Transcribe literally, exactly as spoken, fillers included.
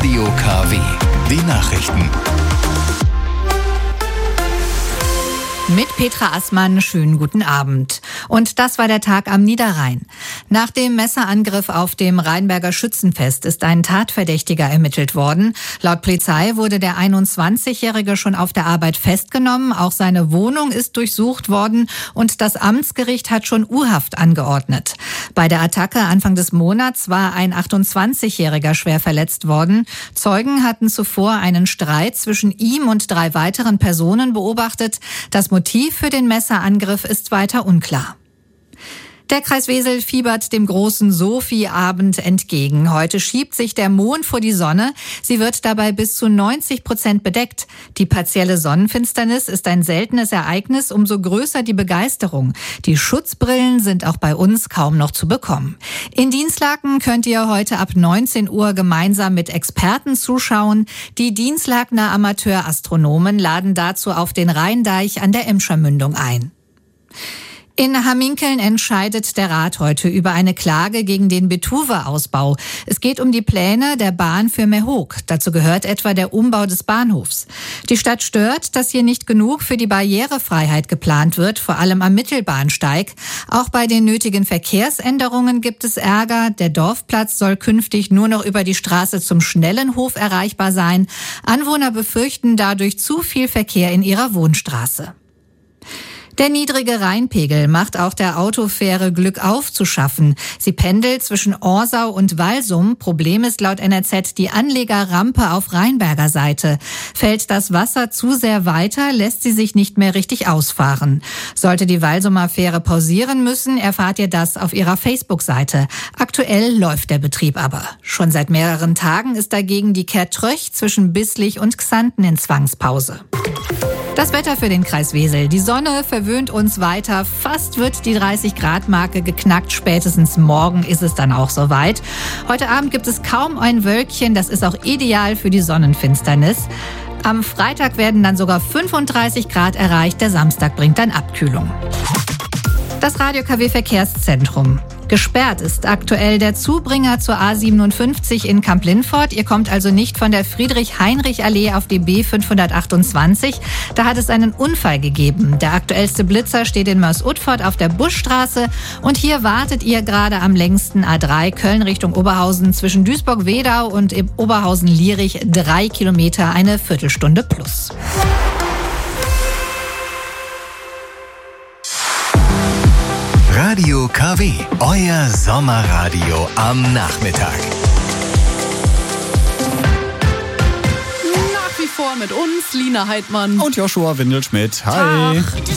Radio K W. Die Nachrichten. Mit Petra Assmann, schönen guten Abend. Und das war der Tag am Niederrhein. Nach dem Messerangriff auf dem Rheinberger Schützenfest ist ein Tatverdächtiger ermittelt worden. Laut Polizei wurde der einundzwanzigjährige schon auf der Arbeit festgenommen. Auch seine Wohnung ist durchsucht worden und das Amtsgericht hat schon U-Haft angeordnet. Bei der Attacke Anfang des Monats war ein achtundzwanzigjähriger schwer verletzt worden. Zeugen hatten zuvor einen Streit zwischen ihm und drei weiteren Personen beobachtet. Das Motiv für den Messerangriff ist weiter unklar. Der Kreis Wesel fiebert dem großen Sophie-Abend entgegen. Heute schiebt sich der Mond vor die Sonne. Sie wird dabei bis zu neunzig Prozent bedeckt. Die partielle Sonnenfinsternis ist ein seltenes Ereignis, umso größer die Begeisterung. Die Schutzbrillen sind auch bei uns kaum noch zu bekommen. In Dinslaken könnt ihr heute ab neunzehn Uhr gemeinsam mit Experten zuschauen. Die Dinslakener Amateurastronomen laden dazu auf den Rheindeich an der Emscher Mündung ein. In Hamminkeln entscheidet der Rat heute über eine Klage gegen den Betuwe-Ausbau. Es geht um die Pläne der Bahn für Mehoek. Dazu gehört etwa der Umbau des Bahnhofs. Die Stadt stört, dass hier nicht genug für die Barrierefreiheit geplant wird, vor allem am Mittelbahnsteig. Auch bei den nötigen Verkehrsänderungen gibt es Ärger. Der Dorfplatz soll künftig nur noch über die Straße zum Schnellenhof erreichbar sein. Anwohner befürchten dadurch zu viel Verkehr in ihrer Wohnstraße. Der niedrige Rheinpegel macht auch der Autofähre Glückauf zu schaffen. Sie pendelt zwischen Orsau und Walsum. Problem ist laut N R Z die Anlegerrampe auf Rheinberger Seite. Fällt das Wasser zu sehr weiter, lässt sie sich nicht mehr richtig ausfahren. Sollte die Walsumer Fähre pausieren müssen, erfahrt ihr das auf ihrer Facebook-Seite. Aktuell läuft der Betrieb aber. Schon seit mehreren Tagen ist dagegen die Kertröch zwischen Bisslich und Xanten in Zwangspause. Das Wetter für den Kreis Wesel. Die Sonne verwöhnt uns weiter. Fast wird die dreißig Grad Marke geknackt. Spätestens morgen ist es dann auch soweit. Heute Abend gibt es kaum ein Wölkchen. Das ist auch ideal für die Sonnenfinsternis. Am Freitag werden dann sogar fünfunddreißig Grad erreicht. Der Samstag bringt dann Abkühlung. Das Radio K W Verkehrszentrum. Gesperrt ist aktuell der Zubringer zur A siebenundfünfzig in Kamp-Lintfort. Ihr kommt also nicht von der Friedrich-Heinrich-Allee auf die B fünfhundertachtundzwanzig. Da hat es einen Unfall gegeben. Der aktuellste Blitzer steht in Mörs-Utford auf der Buschstraße. Und hier wartet ihr gerade am längsten A drei Köln Richtung Oberhausen zwischen Duisburg-Wedau und Oberhausen-Lierich. Drei Kilometer, eine Viertelstunde plus. Radio K W, euer Sommerradio am Nachmittag. Nach wie vor mit uns, Lina Heidmann und Joshua Windelschmidt. Hi. Tag.